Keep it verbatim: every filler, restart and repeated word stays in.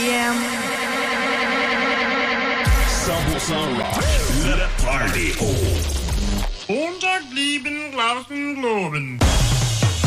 p.m. Subwoofer Rock. Let it party on. Montag blieben Glauben globen.